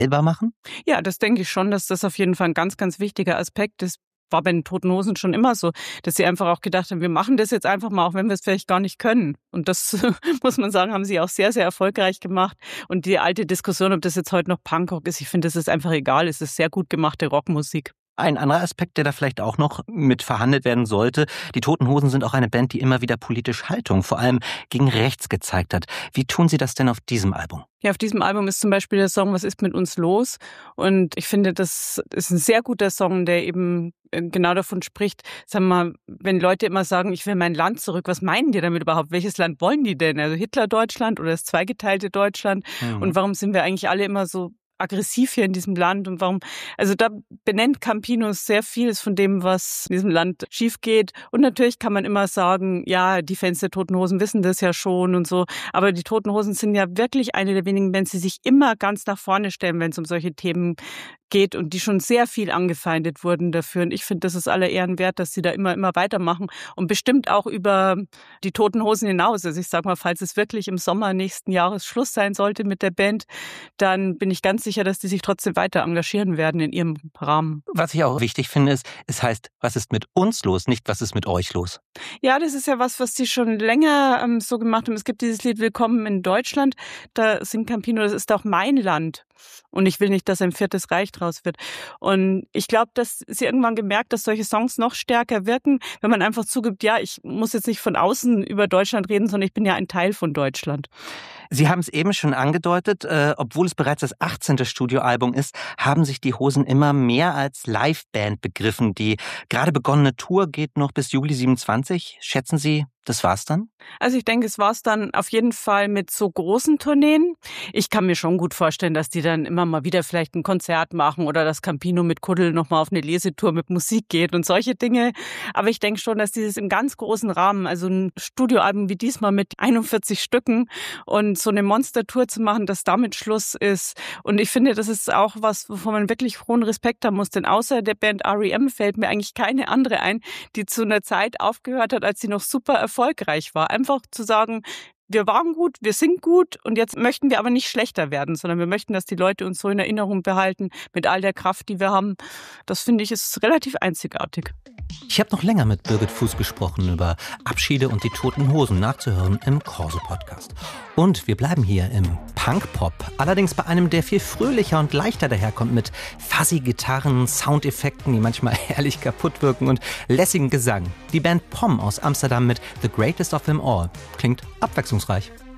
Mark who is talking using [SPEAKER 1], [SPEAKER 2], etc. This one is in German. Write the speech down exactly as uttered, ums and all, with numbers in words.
[SPEAKER 1] selber machen?
[SPEAKER 2] Ja, das denke ich schon, dass das auf jeden Fall ein ganz, ganz wichtiger Aspekt ist. War bei den Toten Hosen schon immer so, dass sie einfach auch gedacht haben, wir machen das jetzt einfach mal, auch wenn wir es vielleicht gar nicht können. Und das, muss man sagen, haben sie auch sehr, sehr erfolgreich gemacht. Und die alte Diskussion, ob das jetzt heute noch Punkrock ist, ich finde, das ist einfach egal. Es ist sehr gut gemachte Rockmusik.
[SPEAKER 1] Ein anderer Aspekt, der da vielleicht auch noch mit verhandelt werden sollte: Die Toten Hosen sind auch eine Band, die immer wieder politisch Haltung, vor allem gegen rechts, gezeigt hat. Wie tun Sie das denn auf diesem Album?
[SPEAKER 2] Ja, auf diesem Album ist zum Beispiel der Song "Was ist mit uns los?" Und ich finde, das ist ein sehr guter Song, der eben genau davon spricht, sagen wir mal, wenn Leute immer sagen, ich will mein Land zurück, was meinen die damit überhaupt? Welches Land wollen die denn? Also Hitler-Deutschland oder das zweigeteilte Deutschland? Mhm. Und warum sind wir eigentlich alle immer so aggressiv hier in diesem Land und warum, also da benennt Campino sehr vieles von dem, was in diesem Land schief geht. Und natürlich kann man immer sagen, ja, die Fans der Toten Hosen wissen das ja schon und so, aber die Toten Hosen sind ja wirklich eine der wenigen Bands, die sich immer ganz nach vorne stellen, wenn es um solche Themen geht und die schon sehr viel angefeindet wurden dafür. Und ich finde, das ist aller Ehren wert, dass sie da immer, immer weitermachen und bestimmt auch über die Toten Hosen hinaus. Also ich sag mal, falls es wirklich im Sommer nächsten Jahres Schluss sein sollte mit der Band, dann bin ich ganz sicher, dass die sich trotzdem weiter engagieren werden in ihrem Rahmen.
[SPEAKER 1] Was ich auch wichtig finde, ist, es heißt, was ist mit uns los, nicht was ist mit euch los?
[SPEAKER 2] Ja, das ist ja was, was sie schon länger ähm, so gemacht haben. Es gibt dieses Lied "Willkommen in Deutschland", da singt Campino, das ist auch mein Land. Und ich will nicht, dass ein viertes Reich draus wird. Und ich glaube, dass sie irgendwann gemerkt, dass solche Songs noch stärker wirken, wenn man einfach zugibt, ja, ich muss jetzt nicht von außen über Deutschland reden, sondern ich bin ja ein Teil von Deutschland.
[SPEAKER 1] Sie haben es eben schon angedeutet, äh, obwohl es bereits das achtzehnte Studioalbum ist, haben sich die Hosen immer mehr als Liveband begriffen. Die gerade begonnene Tour geht noch bis Juli siebenundzwanzig. Schätzen Sie, das war's dann?
[SPEAKER 2] Also ich denke, es war's dann auf jeden Fall mit so großen Tourneen. Ich kann mir schon gut vorstellen, dass die dann immer mal wieder vielleicht ein Konzert machen oder dass Campino mit Kuddel noch mal auf eine Lesetour mit Musik geht und solche Dinge. Aber ich denke schon, dass dieses im ganz großen Rahmen, also ein Studioalbum wie diesmal mit einundvierzig Stücken und so eine Monstertour zu machen, dass damit Schluss ist. Und ich finde, das ist auch was, wovon man wirklich hohen Respekt haben muss. Denn außer der Band R E M fällt mir eigentlich keine andere ein, die zu einer Zeit aufgehört hat, als sie noch super erfolgreich war. Einfach zu sagen, wir waren gut, wir sind gut und jetzt möchten wir aber nicht schlechter werden, sondern wir möchten, dass die Leute uns so in Erinnerung behalten mit all der Kraft, die wir haben. Das finde ich ist relativ einzigartig.
[SPEAKER 1] Ich habe noch länger mit Birgit Fuß gesprochen über Abschiede und die Toten Hosen, nachzuhören im Corso-Podcast. Und wir bleiben hier im Punk-Pop, allerdings bei einem, der viel fröhlicher und leichter daherkommt, mit fuzzy Gitarren, Soundeffekten, die manchmal herrlich kaputt wirken und lässigem Gesang. Die Band Pom aus Amsterdam mit The Greatest of Them All klingt abwechslungsreich.